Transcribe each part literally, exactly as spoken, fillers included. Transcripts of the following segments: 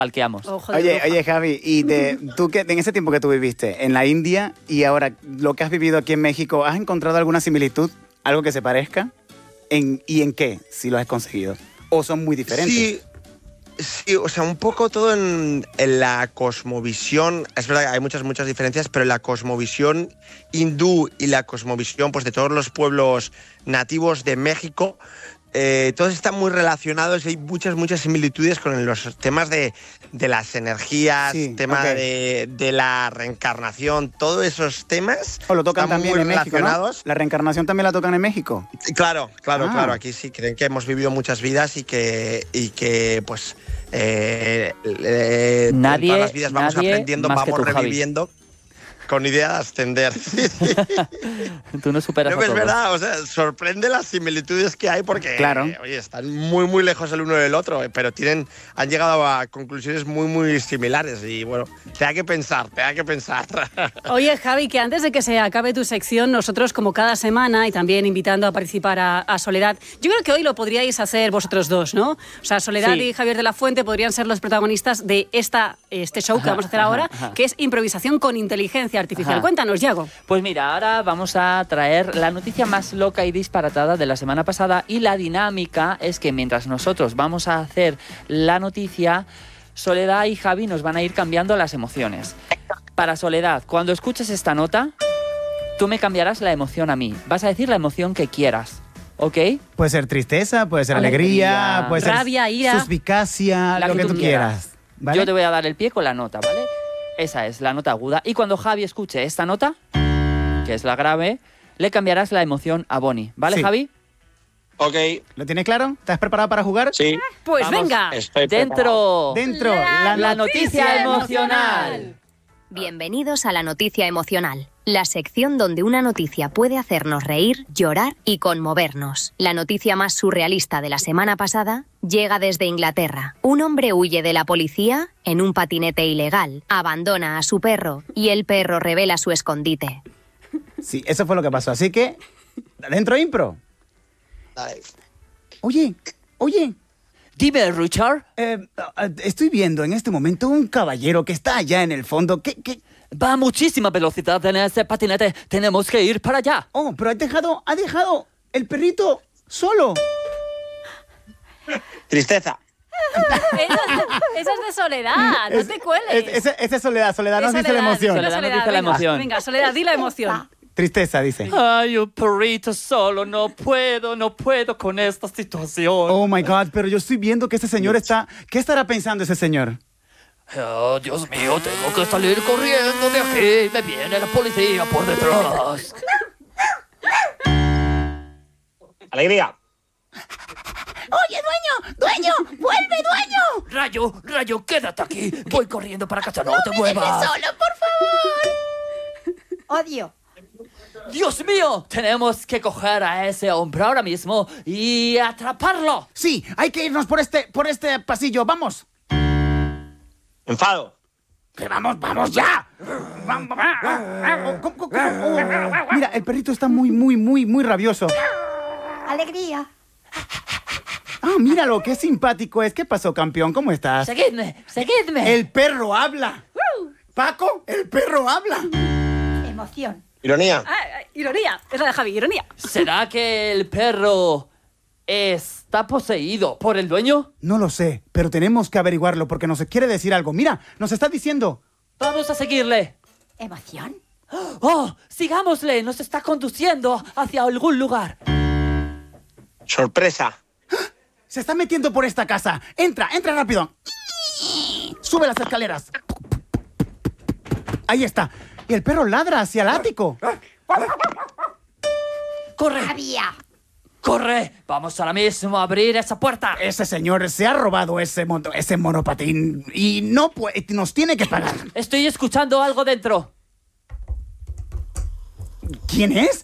Palqueamos. Oye, oye, Javi, y de, tú que en ese tiempo que tú viviste en la India y ahora lo que has vivido aquí en México, ¿has encontrado alguna similitud? ¿Algo que se parezca? ¿En, ¿Y en qué, si lo has conseguido? ¿O son muy diferentes? Sí, sí, o sea, un poco todo en, en la cosmovisión. Es verdad que hay muchas, muchas diferencias, pero en la cosmovisión hindú y la cosmovisión pues, de todos los pueblos nativos de México, Eh, todos están muy relacionados y hay muchas, muchas similitudes con los temas de, de las energías, Sí, tema okay. de, de la reencarnación, todos esos temas ¿O lo tocan están también muy en México, ¿no? relacionados. ¿La reencarnación también la tocan en México? Claro, claro, Ah. claro. Aquí sí creen que hemos vivido muchas vidas y que, y que pues, eh, eh, Nadie- en todas las vidas vamos nadie aprendiendo, más que vamos tú, Javi. reviviendo. Con idea de ascender. Tú no superas No, a es todos. verdad, o sea, sorprende las similitudes que hay porque, Claro. eh, oye, están muy, muy lejos el uno del otro, eh, pero tienen, han llegado a conclusiones muy, muy similares y, bueno, te da que pensar, te da que pensar. Oye, Javi, que antes de que se acabe tu sección, nosotros, como cada semana, y también invitando a participar a, a Soledad, yo creo que hoy lo podríais hacer vosotros dos, ¿no? O sea, Soledad Sí. y Javier de la Fuente podrían ser los protagonistas de esta, este show que vamos a hacer ahora, que es improvisación con inteligencia artificial. Ajá. Cuéntanos, Yago. Pues mira, ahora vamos a traer la noticia más loca y disparatada de la semana pasada y la dinámica es que mientras nosotros vamos a hacer la noticia, Soledad y Javi nos van a ir cambiando las emociones. Para Soledad, cuando escuches esta nota, tú me cambiarás la emoción a mí. Vas a decir la emoción que quieras, ¿ok? Puede ser tristeza, puede ser alegría, Alegría. puede ser Rabia, ira. suspicacia, La lo que que tú tú quieras. ¿vale? Yo te voy a dar el pie con la nota, ¿vale? Esa es la nota aguda. Y cuando Javi escuche esta nota, que es la grave, le cambiarás la emoción a Bonnie. ¿Vale, Sí. Javi? Ok, ¿Lo tienes claro? ¿Estás preparado para jugar? sí. Pues Vamos. venga. Estoy Dentro. Dentro, La La noticia emocional. Bienvenidos a la Noticia Emocional, la sección donde una noticia puede hacernos reír, llorar y conmovernos. La noticia más surrealista de la semana pasada llega desde Inglaterra. Un hombre huye de la preocupación en un patinete ilegal, abandona a su perro y el perro revela su escondite. Sí, eso fue lo que pasó. Así que, dentro impro. Dale. Oye, oye, Dime, Richard. eh, eh, estoy viendo en este momento un caballero que está allá en el fondo. ¿Qué, qué? Va a muchísima velocidad en ese patinete. Tenemos que ir para allá. Oh, pero ha dejado, ha dejado el perrito solo. Tristeza. Eso, eso es de Soledad, no te cueles. Es- Esa es, es Soledad, Soledad Es nos dice la Soledad, emoción. dile Soledad nos dice la venga, emoción. Venga, Soledad, di la emoción. Tristeza, dice. Ay, un perrito solo. No puedo, no puedo con esta situación. Oh my God, pero yo estoy viendo que ese señor está... ¿Qué estará pensando ese señor? Oh, Dios mío, tengo que salir corriendo de aquí. Me viene la policía por detrás. Alegría. ¡Oye, dueño! ¡Dueño! ¡Vuelve, dueño! Rayo, Rayo, quédate aquí. Voy corriendo para casa, no, te muevas. ¡Solo, por favor! Odio. Dios mío, tenemos que coger a ese hombre ahora mismo y atraparlo. Sí, hay que irnos por este, por este pasillo. ¡Vamos! Enfado. ¡Que vamos, vamos ya! Vamos, ¿Cómo, cómo, cómo? Oh, mira, el perrito está muy, muy, muy, muy rabioso. Alegría. Ah, míralo, qué simpático es. ¿Qué pasó, campeón? ¿Cómo estás? Seguidme, seguidme. El perro habla. Paco, el perro habla. Emoción. Ironía. Ah, ah, ironía, es la de Javi, ironía. ¿Será que el perro está poseído por el dueño? No lo sé, pero tenemos que averiguarlo porque nos quiere decir algo. Mira, nos está diciendo... Vamos a seguirle. Emoción. ¡Oh! ¡Sigámosle! Nos está conduciendo hacia algún lugar. Sorpresa. Se está metiendo por esta casa. Entra, entra rápido. Sube las escaleras. Ahí está. Y el perro ladra hacia el ático. ¡Corre! Rabia. ¡Corre! Vamos ahora mismo a abrir esa puerta. Ese señor se ha robado ese, moto, ese monopatín y no puede, nos tiene que pagar. Estoy escuchando algo dentro. ¿Quién es?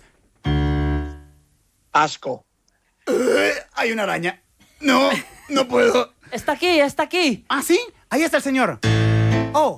Asco. Hay una araña. No, no puedo. Está aquí, está aquí. ¿Ah, sí? Ahí está el señor. Oh.